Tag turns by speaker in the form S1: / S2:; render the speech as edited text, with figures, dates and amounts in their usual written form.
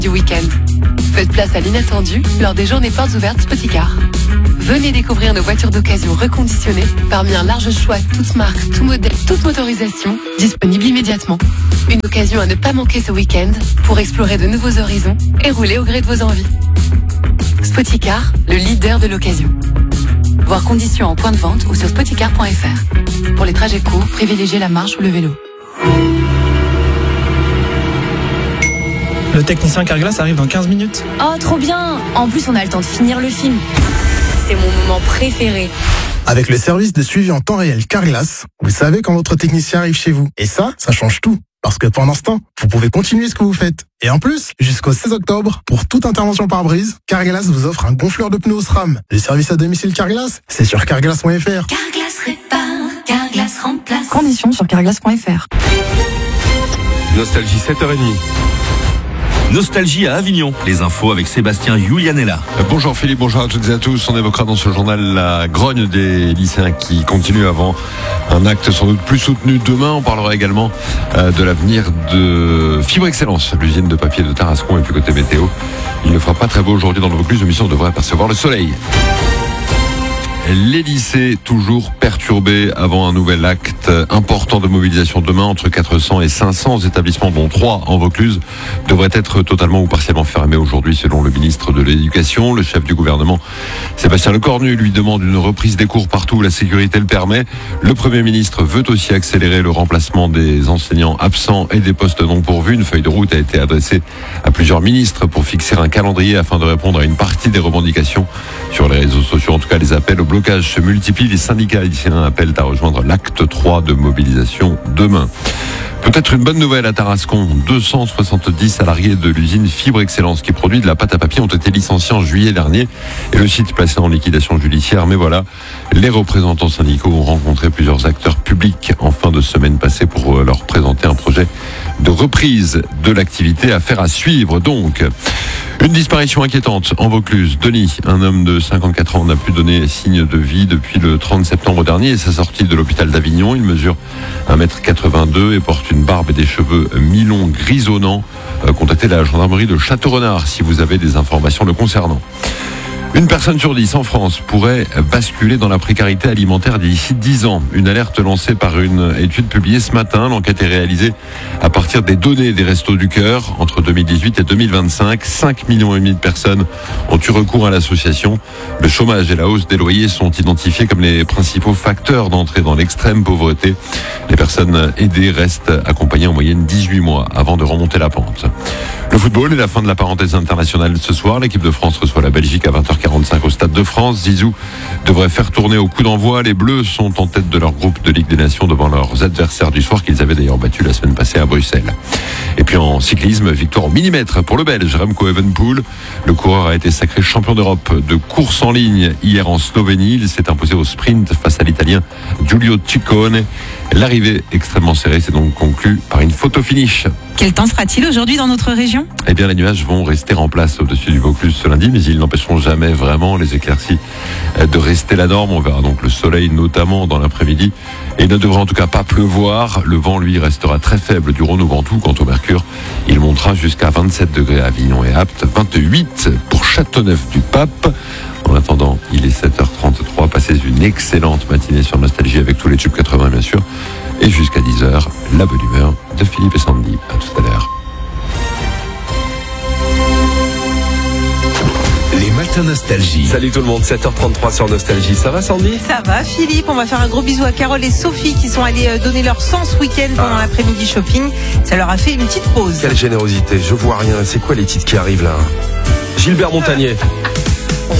S1: du week-end. Faites place à l'inattendu lors des journées portes ouvertes Spoticar. Venez découvrir nos voitures d'occasion reconditionnées parmi un large choix, toutes marques, tout modèle, toute motorisation, disponible immédiatement. Une occasion à ne pas manquer ce week-end pour explorer de nouveaux horizons et rouler au gré de vos envies. Spoticar, le leader de l'occasion. Voir conditions en point de vente ou sur spoticar.fr. Pour les trajets courts, privilégiez la marche ou le vélo.
S2: Le technicien Carglass arrive dans 15 minutes.
S3: Oh, trop bien! En plus, on a le temps de finir le film. C'est mon moment préféré.
S4: Avec le service de suivi en temps réel Carglass, vous savez quand votre technicien arrive chez vous. Et ça change tout. Parce que pendant ce temps, vous pouvez continuer ce que vous faites. Et en plus, jusqu'au 16 octobre, pour toute intervention par brise, Carglass vous offre un gonfleur de pneus au SRAM. Le service à domicile Carglass, c'est sur carglass.fr.
S5: Carglass répare, Carglass remplace.
S1: Conditions sur carglass.fr.
S6: Nostalgie 7h30.
S7: Nostalgie à Avignon. Les infos avec Sébastien Julianella.
S6: Bonjour Philippe, bonjour à toutes et à tous. On évoquera dans ce journal la grogne des lycéens qui continue avant un acte sans doute plus soutenu demain. On parlera également de l'avenir de Fibre Excellence, l'usine de papier de Tarascon. Et puis côté météo, il ne fera pas très beau aujourd'hui dans le Vaucluse, mais on devrait apercevoir le soleil. Les lycées toujours perturbés avant un nouvel acte important de mobilisation demain. Entre 400 et 500 établissements, dont 3 en Vaucluse, devraient être totalement ou partiellement fermés aujourd'hui selon le ministre de l'Éducation. Le chef du gouvernement, Sébastien Lecornu, lui demande une reprise des cours partout où la sécurité le permet. Le Premier ministre veut aussi accélérer le remplacement des enseignants absents et des postes non pourvus. Une feuille de route a été adressée à plusieurs ministres pour fixer un calendrier afin de répondre à une partie des revendications sur les réseaux sociaux. En tout cas, les appels au blocage se multiplient. Les syndicats lycéens appellent à rejoindre l'acte 3 de mobilisation demain. Peut-être une bonne nouvelle à Tarascon. 270 salariés de l'usine Fibre Excellence qui produit de la pâte à papier ont été licenciés en juillet dernier et le site placé en liquidation judiciaire. Mais voilà, les représentants syndicaux ont rencontré plusieurs acteurs publics en fin de semaine passée pour leur présenter un projet de reprise de l'activité. Affaire à suivre donc. Une disparition inquiétante en Vaucluse. Denis, un homme de 54 ans, n'a plus donné signe de vie depuis le 30 septembre dernier et sa sortie de l'hôpital d'Avignon. Il mesure 1m82 et porte une barbe et des cheveux mi-longs grisonnants. Contactez la gendarmerie de Château-Renard si vous avez des informations le concernant. Une personne sur 10 en France pourrait basculer dans la précarité alimentaire d'ici 10 ans. Une alerte lancée par une étude publiée ce matin. L'enquête est réalisée à partir des données des Restos du Cœur. Entre 2018 et 2025, 5,5 millions de personnes ont eu recours à l'association. Le chômage et la hausse des loyers sont identifiés comme les principaux facteurs d'entrée dans l'extrême pauvreté. Les personnes aidées restent accompagnées en moyenne 18 mois avant de remonter la pente. Le football et la fin de la parenthèse internationale ce soir. L'équipe de France reçoit la Belgique à 20h45 au Stade de France. Zizou devrait faire tourner au coup d'envoi. Les Bleus sont en tête de leur groupe de Ligue des Nations devant leurs adversaires du soir qu'ils avaient d'ailleurs battus la semaine passée à Bruxelles. Et puis en cyclisme, victoire au millimètre pour le Belge Remco Evenepoel. Le coureur a été sacré champion d'Europe de course en ligne hier en Slovénie. Il s'est imposé au sprint face à l'Italien Giulio Ciccone. L'arrivée extrêmement serrée s'est donc conclue par une photo finish.
S8: Quel temps sera-t-il aujourd'hui dans notre région ?
S6: Eh bien, les nuages vont rester en place au-dessus du Vaucluse ce lundi, mais ils n'empêcheront jamais vraiment les éclaircies de rester la norme. On verra donc le soleil, notamment dans l'après-midi. Et il ne devrait en tout cas pas pleuvoir. Le vent, lui, restera très faible du Rhône au Ventoux. Quant au mercure, il montera jusqu'à 27 degrés à Avignon et Apt, 28 pour Châteauneuf-du-Pape. En attendant, il est 7h33. Passez une excellente matinée sur Nostalgie avec tous les tubes 80, bien sûr. Et jusqu'à 10h, la bonne humeur de Philippe et Sandy. À tout à l'heure.
S7: Les matins Nostalgie.
S9: Salut tout le monde, 7h33 sur Nostalgie. Ça va Sandy ?
S8: Ça va Philippe, on va faire un gros bisou à Carole et Sophie qui sont allés donner leur sang ce week-end pendant l'après-midi shopping. Ça leur a fait une petite pause.
S9: Quelle générosité, je vois rien. C'est quoi les titres qui arrivent là ? Gilbert Montagnier.